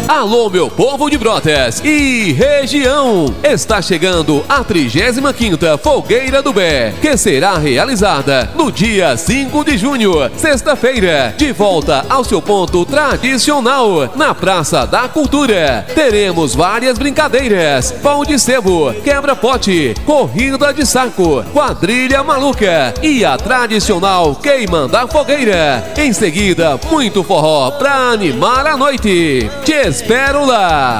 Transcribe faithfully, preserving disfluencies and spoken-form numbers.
Alô, meu povo de Brotas e região! Está chegando a trigésima quinta Fogueira do Bé, que será realizada no dia cinco de junho, sexta-feira, de volta ao seu ponto tradicional, na Praça da Cultura. Teremos várias brincadeiras: pão de sebo, quebra-pote, corrida de saco, quadrilha maluca e a tradicional queima da fogueira. Em seguida, muito forró pra animar a noite. Te espero lá!